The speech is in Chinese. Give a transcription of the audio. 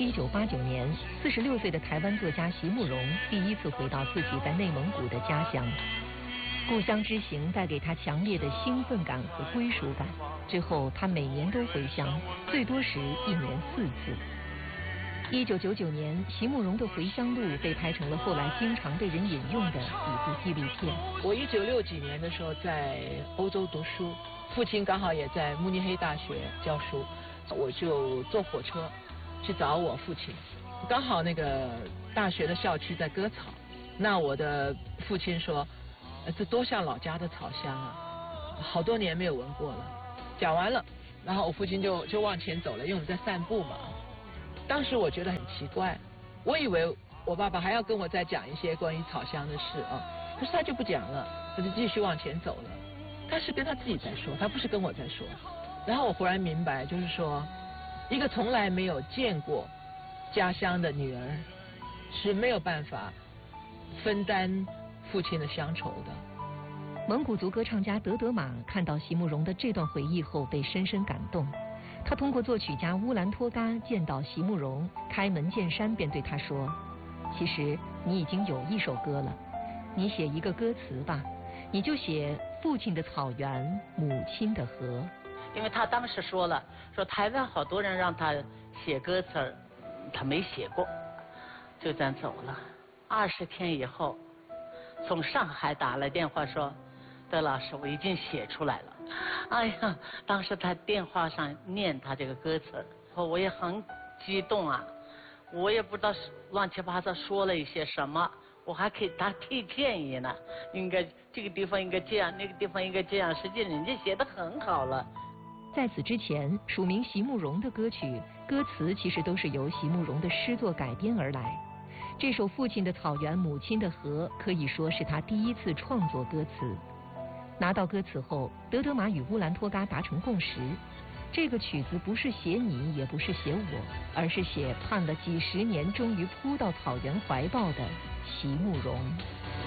1989年，46岁的台湾作家席慕容第一次回到自己在内蒙古的家乡。故乡之行带给他强烈的兴奋感和归属感。之后，他每年都回乡，最多时1年4次。1999年，席慕容的回乡路被拍成了后来经常被人引用的一部纪录片。 我1960几年的时候在欧洲读书，父亲刚好也在慕尼黑大学教书，我就坐火车去找我父亲。刚好那个大学的校区在割草，那我的父亲说，这多像老家的草香啊，好多年没有闻过了。讲完了，然后我父亲就往前走了，因为我们在散步嘛。当时我觉得很奇怪，我以为我爸爸还要跟我再讲一些关于草香的事啊，可是他就不讲了，他就继续往前走了。他是跟他自己在说，他不是跟我在说。然后我忽然明白，就是说，一个从来没有见过家乡的女儿是没有办法分担父亲的乡愁的。 蒙古族歌唱家德德玛看到席慕容的这段回忆后，被深深感动。他通过作曲家乌兰托嘎见到席慕容，开门见山便对他说：“其实你已经有一首歌了，你写一个歌词吧，你就写父亲的草原，母亲的河。” 因为他当时说了，说台湾好多人让他写歌词，他没写过，就这样走了。20天以后，从上海打来电话说，德老师，我已经写出来了。哎呀，当时他电话上念他这个歌词，我也很激动啊，我也不知道乱七八糟说了一些什么，我还给他提建议呢，应该这个地方应该这样，那个地方应该这样，实际人家写得很好了。 在此之前，署名席慕容的歌曲歌词其实都是由席慕容的诗作改编而来。这首《父亲的草原，母亲的河》可以说是他第一次创作歌词。拿到歌词后，德德玛与乌兰托嘎达成共识，这个曲子不是写你，也不是写我，而是写盼了几十年终于扑到草原怀抱的席慕容。